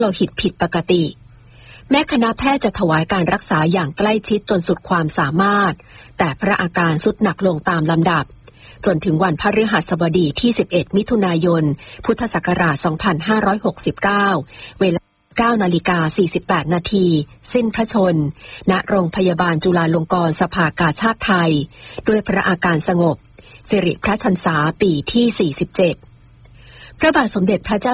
โลหิตผิดปกติแม้คณะแพทย์จะถวายการรักษาอย่างใกล้ชิดจนสุดความสามารถแต่พระอาการทรุดหนักลงตามลำดับจนถึงวันพฤหัสบดีที่11มิถุนายนพุทธศักราช2569เวลา 9:48 นาทีสิ้นพระชนม์ณโรงพยาบาลจุฬาลงกรณ์สภากาชาดไทยด้วยพระอาการสงบสิริพระชรรษาปีที่47พระบาทสมเด็จพระเจ้า